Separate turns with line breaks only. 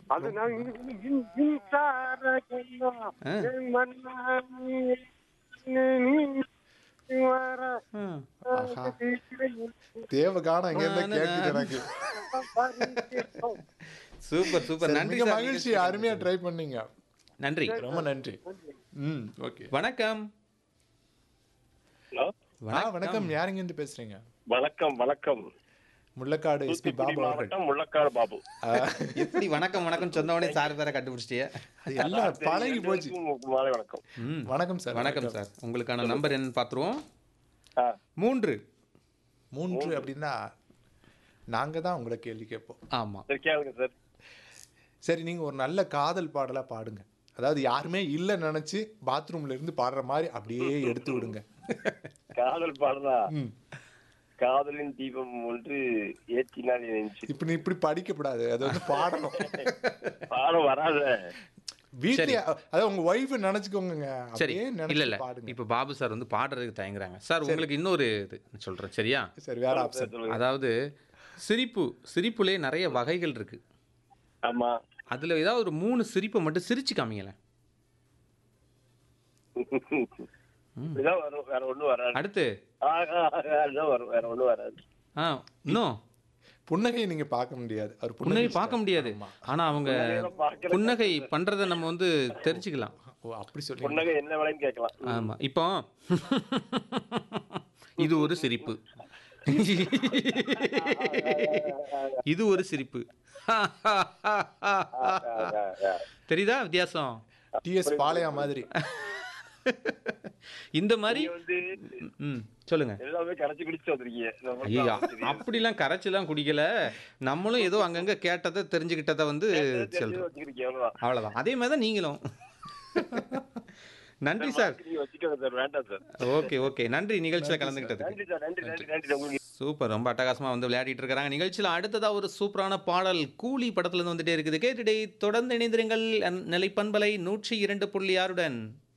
அது நான் மின்சார கண்ணா,
ஆ.
என் மன்னா, நீ வர
ஆ.
ஆஹா. தேவகானம் இங்க இருந்து கேக்குது எனக்கு.
Super super.
சரி,
நன்றி
மிக
சார்.
மகிழ்ச்சி, அருமையா ட்ரை பண்ணீங்க.
நன்றி.
ரொம்ப நன்றி. ஓகே.
வணக்கம்.
ஹலோ,
வணக்கம். யாருங்க இருந்து பேசுறீங்க?
வணக்கம் வணக்கம்.
முள்ளக்காடு எஸ்பி
தூத்துக்குடி
பாபு அவர்கள்.
மாவட்டம் முள்ளக்காடு பாபு.
எப்படி வணக்கம் வணக்கம் சொன்ன உடனே சார் பேரை கண்டுபிடிச்சிட்டிய?
அது எல்லாம் பழகி போச்சு.
மாலை வணக்கம்.
வணக்கம் சார்.
வணக்கம் சார். உங்களுக்கான நம்பர் என்னன்னு பார்த்துருவோம்.
ஆ,
3.
3 அப்படின்னா நாங்க தான் உங்களை கேள்வி கேட்போம்.
ஆமா.
சரி கேளுங்க சார்.
சரி, நீங்க ஒரு நல்ல காதல் பாடலா பாடுங்க. அதாவது யாருமே இல்ல நினைச்சு பாத்ரூம்ல இருந்து பாடுற மாதிரி அப்படியே எடுத்து விடுங்க.
காதல் பாடலா? காதலின் தீபம் ஒன்று ஏற்றினால் நினைச்சு
இப்ப நீ இப்படி படிக்கப்படாது, அது வந்து பாடணும்.
பாடம் வராத.
வீட்ல அதாவது உங்க ஒய்ஃப் நினைச்சுக்கோங்க,
சரி.
அப்படியே
இல்ல
நினைச்சு
இல்ல.
பாடுங்க.
இப்ப பாபு சார் வந்து பாடுறதுக்கு தயங்குறாங்க. சார் உங்களுக்கு இன்னொரு இது சொல்றேன், சரியா?
சரி, வேற ஆப்ஷன்.
அதாவது சிரிப்புலே நிறைய வகைகள் இருக்கு.
ஆமா.
அதுல ஏதாவது ஒரு 3 சிரிப்பை மட்டும் சிரிச்சு காமிங்களேன்.
இதான் வரும், வேற ஒண்ணும் வராது.
அடுத்து
அதுதான் வரும், வேற ஒண்ணும் வராது.
இன்னும்
புன்னகை நீங்க பார்க்க முடியாது. அவர்
புன்னகை பார்க்க முடியாது. ஆனா அவங்க
பார்க்கறது
புன்னகை பண்றதை நம்ம வந்து தெரிஞ்சுக்கலாம்.
ஓ, அப்படி சொல்றீங்க.
புன்னகை என்ன வேலைன்னு கேட்கலாம்.
ஆமா. இப்போ இது ஒரு சிரிப்பு, இது ஒரு சிரிப்பு. தெரியுதா வித்தியாசம்?
டிஎஸ் பாளையா மாதிரி.
இந்த மாதிரி
நீங்க வந்து
சொல்லுங்க.
எல்லாமே கரைச்சு குடிச்சு வந்திருக்கீங்க.
ஐயா, அப்படிலாம் கரைச்செல்லாம் குடிக்கல. நம்மளும் ஏதோ அங்கங்க கேட்டதை தெரிஞ்சுக்கிட்டதை வந்து சொல்றோம்.
வச்சுக்கிறீங்க, அவ்வளவுதான்.
அவ்வளவுதான். அதே மாதிரி தான் நீங்களும். நன்றி சார்.
நீங்க வச்சுக்கோங்க சார், வேண்டாம் சார்.
Okay okay. நன்றி நிகழ்ச்சியில் கலந்துக்கிட்டதுக்கு.
நன்றி சார், நன்றி நன்றி நன்றி உங்களுக்கு.
சூப்பர். ரொம்ப அட்டகாசமா வந்து விளையாடிட்டு இருக்காங்க. நிகழ்ச்சியில் அடுத்ததா ஒரு சூப்பரான பாடல் கூலி படத்துல இருந்து வந்துட்டே இருக்குது. கேட்டுட்டே தொடர்ந்து இணைந்திருங்கள். நிலைப்பண்பலை 102.6